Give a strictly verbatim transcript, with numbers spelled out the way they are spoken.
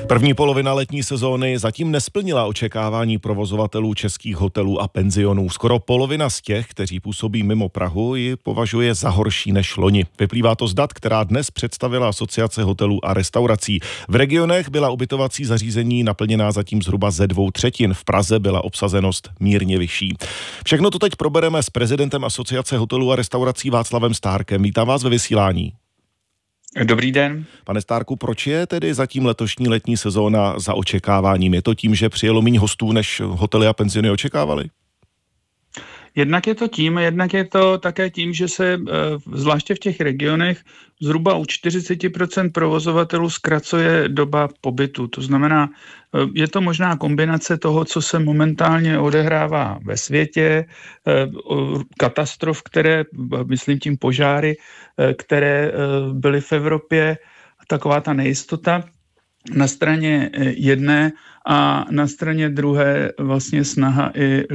První polovina letní sezóny zatím nesplnila očekávání provozovatelů českých hotelů a penzionů. Skoro polovina z těch, kteří působí mimo Prahu, ji považuje za horší než loni. Vyplývá to z dat, která dnes představila Asociace hotelů a restaurací. V regionech byla ubytovací zařízení naplněná zatím zhruba ze dvou třetin. V Praze byla obsazenost mírně vyšší. Všechno to teď probereme s prezidentem Asociace hotelů a restaurací Václavem Stárkem. Vítám vás ve vysílání. Dobrý den. Pane Stárku, proč je tedy zatím letošní letní sezóna za očekáváním? Je to tím, že přijelo méně hostů, než hotely a penziony očekávali? Jednak je to tím, jednak je to také tím, že se zvláště v těch regionech zhruba u čtyřicet procent provozovatelů zkracuje doba pobytu. To znamená, je to možná kombinace toho, co se momentálně odehrává ve světě, katastrof, které, myslím tím požáry, které byly v Evropě, taková ta nejistota na straně jedné a na straně druhé vlastně snaha i